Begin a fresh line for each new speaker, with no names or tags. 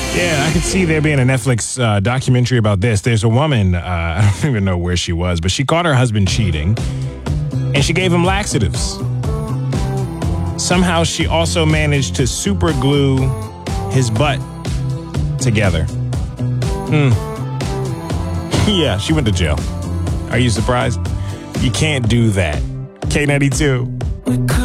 Yeah, I could see there being a Netflix documentary about this. There's a woman, I don't even know where she was, but she caught her husband cheating, and she gave him laxatives. Somehow she also managed to super glue his butt together. Yeah, she went to jail. Are you surprised? You can't do that. K92.